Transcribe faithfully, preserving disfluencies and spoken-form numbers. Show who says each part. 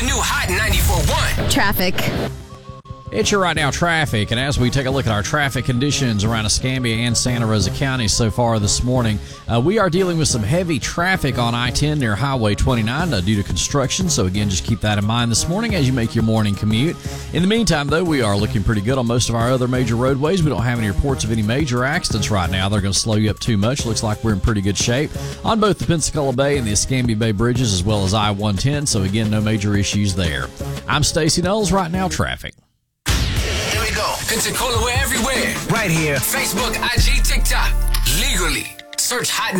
Speaker 1: The new Hot ninety-four point one.
Speaker 2: Traffic.
Speaker 3: It's your right now traffic, and as we take a look at our traffic conditions around Escambia and Santa Rosa County so far this morning, uh, we are dealing with some heavy traffic on I ten near Highway twenty-nine uh, due to construction. So again, just keep that in mind this morning as you make your morning commute. In the meantime, though, we are looking pretty good on most of our other major roadways. We don't have any reports of any major accidents right now. They're going to slow you up too much. Looks like we're in pretty good shape on both the Pensacola Bay and the Escambia Bay bridges, as well as I one ten. So again, no major issues there. I'm Stacey Knowles. Right now, traffic.
Speaker 1: Pensacola, we're everywhere.
Speaker 4: Right here.
Speaker 1: Facebook, I G, TikTok. Legally. Search Hot